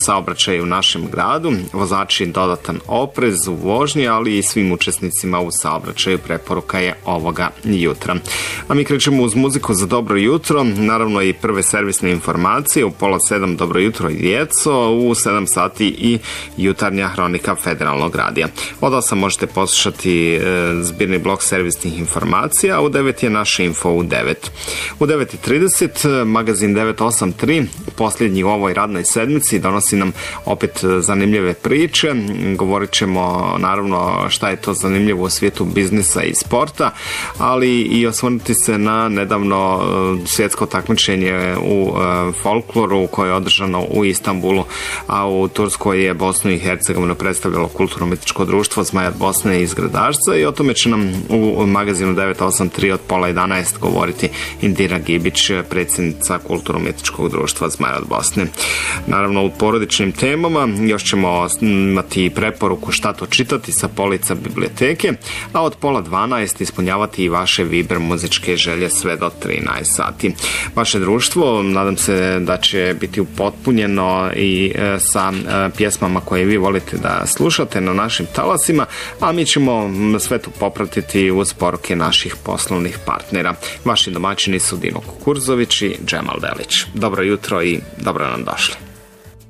saobraćaj u našem gradu, vozači dodatan oprez u vožnji, ali i svim učesnicima u saobraćaju preporuka je ovoga jutra. A mi krećemo uz muziku za dobro jutro, naravno i prve servisne informacije, u 6:30 dobro jutro i djeco, u 7 sati i jutarnja hronika Federalnog radija. Od 8 možete poslušati zbirni blok servisnih informacija, a u 9 je naša info u 9. U 9:30 magazin 983, posljednji u ovoj radnoj sedmici, donosi nam opet zanimljive priče. Govorit ćemo naravno šta je to zanimljivo u svijetu biznisa i sporta, ali i osvrnuti se na nedavno svjetsko takmičenje u folkloru koje je održano u Istanbulu, a u Turskoj je Bosnu i Hercegovinu predstavljalo kulturno-umjetničko društvo Zmajat Bosne iz Gradašca i o tome će nam u magazinu 983 od 10:30 govoriti Indira Gibić, predsjednica kulturno-umjetničkog društva Zmajat Bosne. Naravno, u porodičnim temama još ćemo imati preporuku šta to čitati sa polica biblioteke, a od 11:30 ispunjavati i vaše Viber muzičke želje sve do 13 sati. Vaše društvo, nadam se da će biti upotpunjeno i sa pjesmama koje vi volite da slušate na našim talasima, a mi ćemo sve to popratiti uz poruke naših poslovnih partnera. Vaši domaćini su Dino Kukurzović i Džemal Delić. Dobro jutro i dobro nam došli.